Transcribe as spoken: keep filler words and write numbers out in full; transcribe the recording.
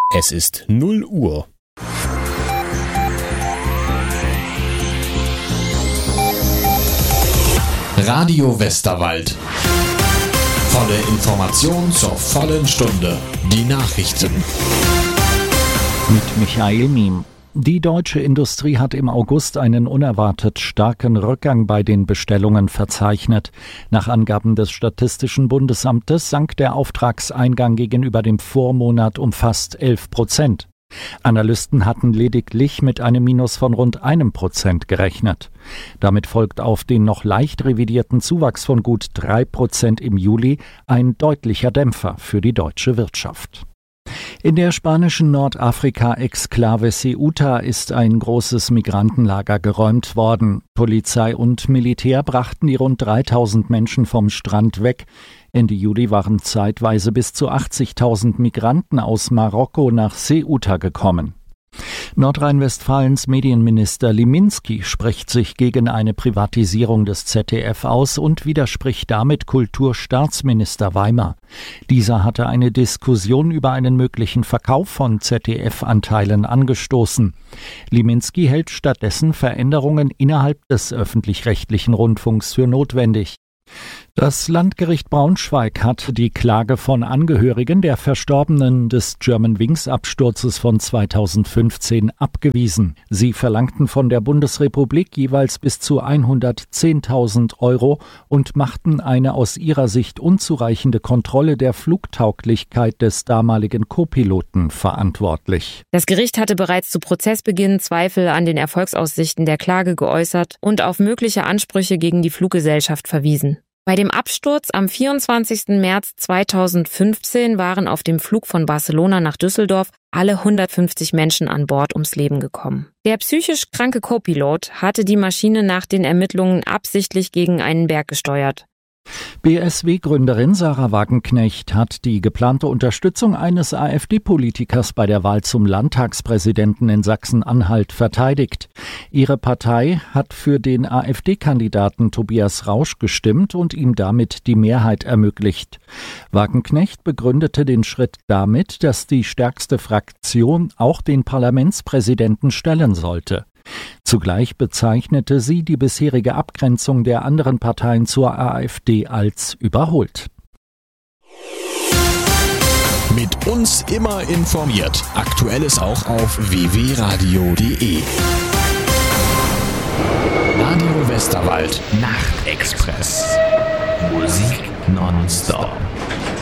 Es ist null Uhr. Radio Westerwald. Volle Information zur vollen Stunde. Die Nachrichten. Mit Michael Miem. Die deutsche Industrie hat im August einen unerwartet starken Rückgang bei den Bestellungen verzeichnet. Nach Angaben des Statistischen Bundesamtes sank der Auftragseingang gegenüber dem Vormonat um fast elf Prozent. Analysten hatten lediglich mit einem Minus von rund einem Prozent gerechnet. Damit folgt auf den noch leicht revidierten Zuwachs von gut drei Prozent im Juli ein deutlicher Dämpfer für die deutsche Wirtschaft. In der spanischen Nordafrika-Exklave Ceuta ist ein großes Migrantenlager geräumt worden. Polizei und Militär brachten die rund dreitausend Menschen vom Strand weg. Ende Juli waren zeitweise bis zu achtzigtausend Migranten aus Marokko nach Ceuta gekommen. Nordrhein-Westfalens Medienminister Liminski spricht sich gegen eine Privatisierung des Z D F aus und widerspricht damit Kulturstaatsminister Weimer. Dieser hatte eine Diskussion über einen möglichen Verkauf von Z D F-Anteilen angestoßen. Liminski hält stattdessen Veränderungen innerhalb des öffentlich-rechtlichen Rundfunks für notwendig. Das Landgericht Braunschweig hat die Klage von Angehörigen der Verstorbenen des Germanwings-Absturzes von zweitausendfünfzehn abgewiesen. Sie verlangten von der Bundesrepublik jeweils bis zu hundertzehntausend Euro und machten eine aus ihrer Sicht unzureichende Kontrolle der Flugtauglichkeit des damaligen Co-Piloten verantwortlich. Das Gericht hatte bereits zu Prozessbeginn Zweifel an den Erfolgsaussichten der Klage geäußert und auf mögliche Ansprüche gegen die Fluggesellschaft verwiesen. Bei dem Absturz am vierundzwanzigsten März zweitausendfünfzehn waren auf dem Flug von Barcelona nach Düsseldorf alle hundertfünfzig Menschen an Bord ums Leben gekommen. Der psychisch kranke Co-Pilot hatte die Maschine nach den Ermittlungen absichtlich gegen einen Berg gesteuert. B S W-Gründerin Sarah Wagenknecht hat die geplante Unterstützung eines AfD-Politikers bei der Wahl zum Landtagspräsidenten in Sachsen-Anhalt verteidigt. Ihre Partei hat für den AfD-Kandidaten Tobias Rausch gestimmt und ihm damit die Mehrheit ermöglicht. Wagenknecht begründete den Schritt damit, dass die stärkste Fraktion auch den Parlamentspräsidenten stellen sollte. Zugleich bezeichnete sie die bisherige Abgrenzung der anderen Parteien zur AfD als überholt. Mit uns immer informiert. Aktuelles auch auf w w punkt radio punkt de. Radio Westerwald Nachtexpress. Musik nonstop.